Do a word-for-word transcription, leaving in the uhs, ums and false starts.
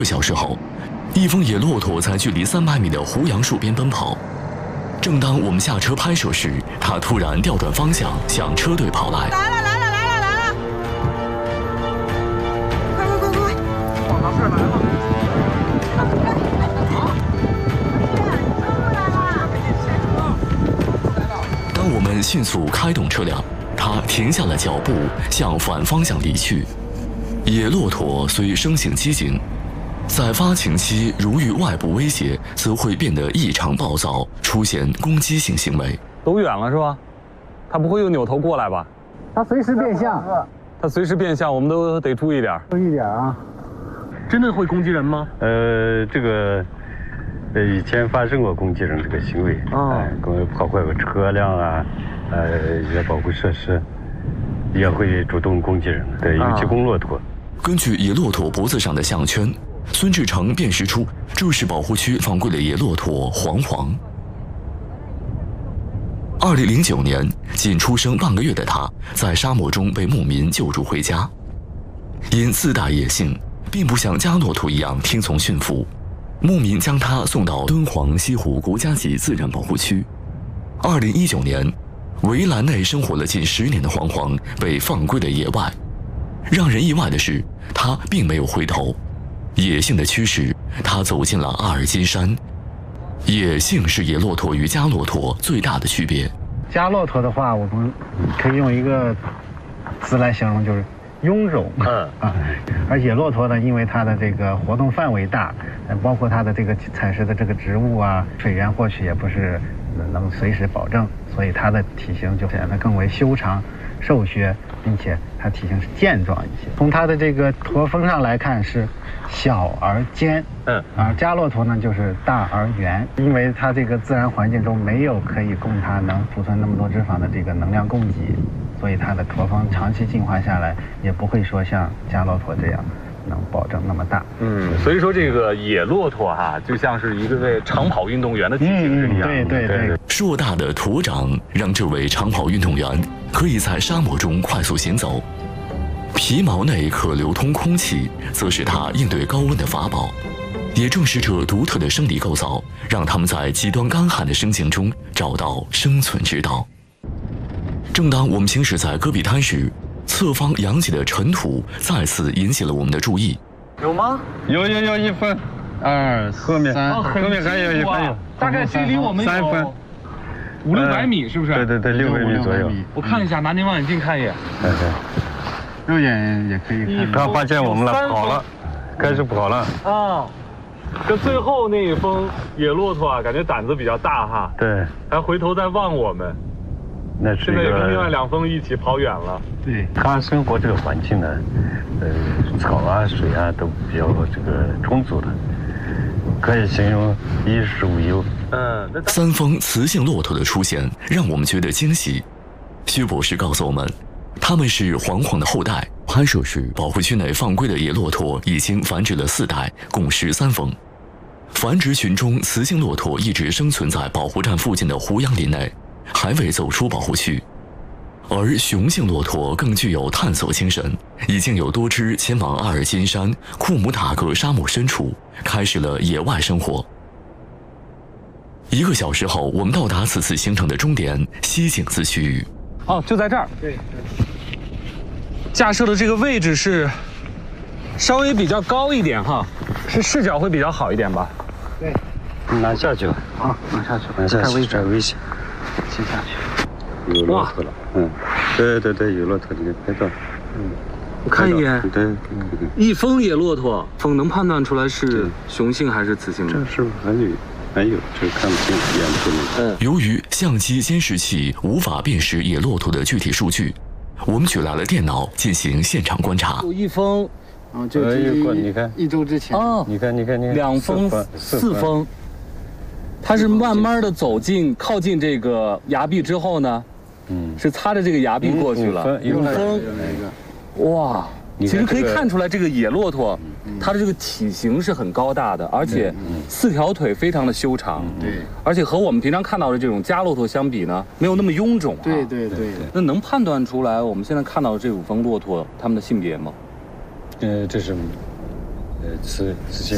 个小时后，一峰野骆驼在距离三百米的胡杨树边奔跑。正当我们下车拍摄时，它突然调转方向，向车队跑来。 来了来了来了来了！快快快快！往哪边来了？ 当我们迅速开动车辆，它停下了脚步，向反方向离去。野骆驼虽生性机警，在发情期如遇外部威胁，则会变得异常暴躁，出现攻击性行为。 走远了是吧？它不会又扭头过来吧？ 它随时变向， 它随时变向，我们都得注意点。 注意点啊！ 真的会攻击人吗？ 呃，这个，呃，以前发生过攻击人这个行为啊，呃，破坏过车辆啊，呃，一些保护设施，也会主动攻击人。对，尤其公骆驼。 根据野骆驼脖子上的项圈，孙志成辨识出这是保护区放归的野骆驼黄黄。二零零九年，仅出生半个月的它，在沙漠中被牧民救助回家。因自带野性，并不像家骆驼一样听从驯服，牧民将它送到敦煌西湖国家级自然保护区。二零一九年，围栏内生活了近十年的黄黄被放归了野外。让人意外的是，它并没有回头。野性的驱使，它走进了阿尔金山。野性是野骆驼与家骆驼最大的区别。 家骆驼的话，我们可以用一个词来形容，就是臃肿。嗯啊，而野骆驼呢，因为它的这个活动范围大，包括它的这个采食的这个植物啊、水源获取也不是能随时保证，所以它的体型就显得更为修长、瘦削，并且它体型是健壮一些。从它的这个驼峰上来看是小而尖，嗯，而家骆驼呢就是大而圆，因为它这个自然环境中没有可以供它能储存那么多脂肪的这个能量供给，所以它的驼峰长期进化下来也不会说像家骆驼这样能保证那么大。 嗯，所以说这个野骆驼哈、啊，就像是一个位长跑运动员的体型是一样的。 嗯、对对对。 硕大的驼掌让这位长跑运动员可以在沙漠中快速行走。皮毛内可流通空气，则是它应对高温的法宝。也正是这独特的生理构造，让它们在极端干旱的生境中找到生存之道。正当我们行驶在戈壁滩时，侧方扬起的尘土再次引起了我们的注意。 有吗？ 有有有一分，二后面三，后面还有一分，有大概距离我们三分， 五六百米，是不是？ 对对对，六百米左右。 我看一下，拿您望远镜看一眼。 对对。 肉眼也可以看。 他发现我们了，跑了，开始跑了。 啊，这最后那一峰野骆驼啊，感觉胆子比较大哈。 对。 还回头在望我们。 那是现在也跟另外两峰一起跑远了。 对。 他生活这个环境呢，呃，草啊、水啊都比较这个充足的，可以形容衣食无忧。 嗯。 三峰雌性骆驼的出现让我们觉得惊喜。薛博士告诉我们，他们是黄黄的后代。拍摄时，保护区内放归的野骆驼已经繁殖了四代，共十三峰。繁殖群中，雌性骆驼一直生存在保护站附近的胡杨林内，还未走出保护区。而雄性骆驼更具有探索精神，已经有多只前往阿尔金山、库姆塔格沙漠深处，开始了野外生活。一个小时后，我们到达此次行程的终点西井子区域。 哦，就在这儿。对。架设的这个位置是稍微比较高一点哈，是视角会比较好一点吧？ 对。 拿下去了。 啊，拿下去， 拿下去，太危险。 先下去。 有骆驼了。嗯。对对对，有骆驼，你拍到。嗯。 我看一眼。 对。 一峰野骆驼，峰能判断出来是雄性还是雌性吗？ 这是还有。还有，这看不清眼不能。 由于相机监视器无法辨识野骆驼的具体数据，我们取来了电脑进行现场观察。 有一峰， 啊，就你看一周之前哦， 你看你看你看， 两峰四峰，它是慢慢的走近靠近这个崖壁之后呢，嗯，是擦着这个崖壁过去了。 五峰，哇。其实可以看出来，这个野骆驼，它的这个体型是很高大的，而且四条腿非常的修长。 对， 而且和我们平常看到的这种家骆驼相比呢，没有那么臃肿。 对对对。 那能判断出来我们现在看到的这五峰骆驼它们的性别吗？ 呃，这是呃雌雌性。